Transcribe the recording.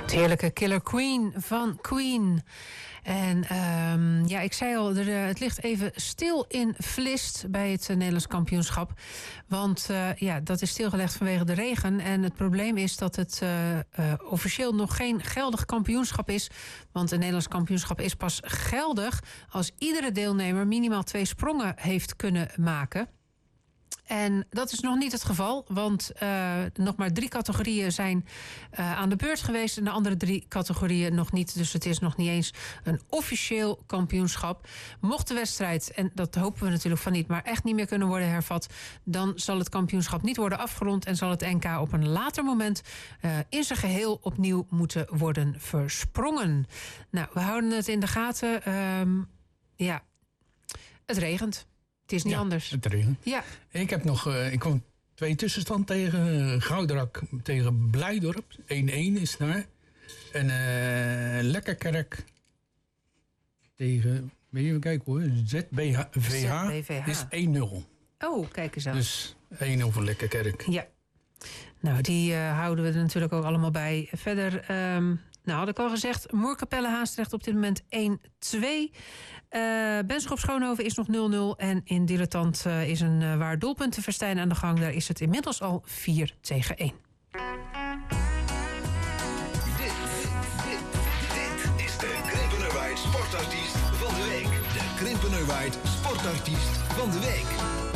Heerlijke Killer Queen van Queen. En ik zei al, het ligt even stil in Vlist bij het Nederlands kampioenschap. Want dat is stilgelegd vanwege de regen. En het probleem is dat het officieel nog geen geldig kampioenschap is. Want een Nederlands kampioenschap is pas geldig als iedere deelnemer minimaal 2 sprongen heeft kunnen maken. En dat is nog niet het geval, want nog maar 3 categorieën zijn aan de beurt geweest en de andere 3 categorieën nog niet. Dus het is nog niet eens een officieel kampioenschap. Mocht de wedstrijd, en dat hopen we natuurlijk van niet, maar echt niet meer kunnen worden hervat, dan zal het kampioenschap niet worden afgerond en zal het NK op een later moment in zijn geheel opnieuw moeten worden versprongen. Nou, we houden het in de gaten. Het regent. Het is niet anders. Het regent. Ja. Ik kwam 2 tussenstand tegen. Gouderak tegen Blijdorp. 1-1 is daar. En Lekkerkerk tegen, even kijken hoor, ZBVH is 1-0. Oh, kijk eens aan. Dus 1-0 voor Lekkerkerk. Ja. Nou, die houden we er natuurlijk ook allemaal bij. Verder, had ik al gezegd, Moerkapelle-Haastrecht op dit moment 1-2. Benschop-Schoonhoven is nog 0-0. En in Dilettant is een waar doelpuntenfestijn aan de gang. Daar is het inmiddels al 4-1. Dit is de Krimpenerwaard Sportartiest van de Week. De Krimpenerwaard Sportartiest van de Week.